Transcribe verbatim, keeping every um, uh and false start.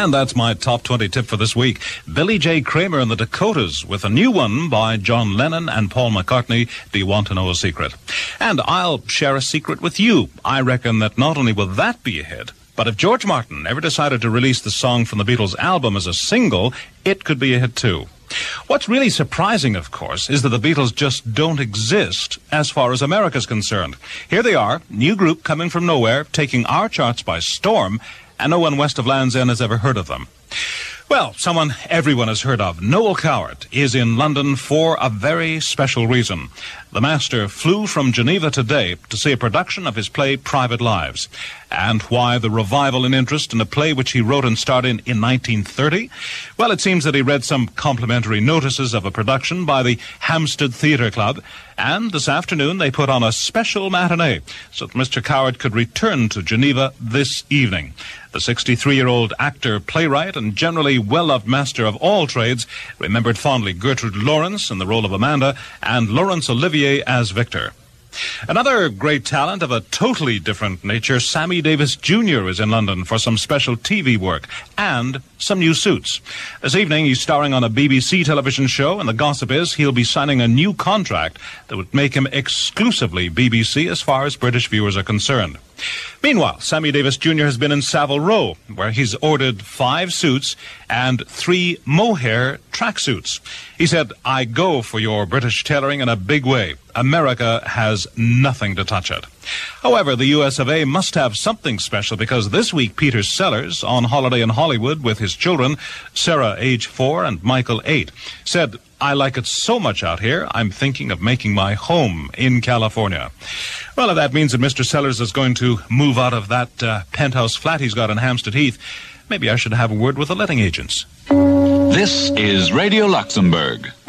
And that's my top twenty tip for this week. Billy J. Kramer and the Dakotas with a new one by John Lennon and Paul McCartney, Do You Want to Know a Secret? And I'll share a secret with you. I reckon that not only will that be a hit, but if George Martin ever decided to release the song from the Beatles' album as a single, it could be a hit too. What's really surprising, of course, is that the Beatles just don't exist as far as America's concerned. Here they are, new group coming from nowhere, taking our charts by storm, and no one west of Land's End has ever heard of them. Well, someone everyone has heard of, Noel Coward, is in London for a very special reason. The master flew from Geneva today to see a production of his play Private Lives. And why the revival in interest in a play which he wrote and starred in in nineteen thirty? Well, it seems that he read some complimentary notices of a production by the Hampstead Theatre Club, and this afternoon they put on a special matinee so that Mister Coward could return to Geneva this evening. The sixty-three-year-old actor, playwright, and generally well-loved master of all trades remembered fondly Gertrude Lawrence in the role of Amanda and Laurence Olivier as Victor. Another great talent of a totally different nature, Sammy Davis Junior is in London for some special T V work and some new suits. This evening he's starring on a B B C television show, and the gossip is he'll be signing a new contract that would make him exclusively B B C as far as British viewers are concerned. Meanwhile, Sammy Davis Junior has been in Savile Row, where he's ordered five suits and three mohair tracksuits. He said, I go for your British tailoring in a big way. America has nothing to touch it. However, the U S of A must have something special, because this week Peter Sellers, on holiday in Hollywood with his children, Sarah, age four, and Michael, eight, said, I like it so much out here, I'm thinking of making my home in California. Well, if that means that Mister Sellers is going to move out of that uh, penthouse flat he's got in Hampstead Heath, maybe I should have a word with the letting agents. This is Radio Luxembourg.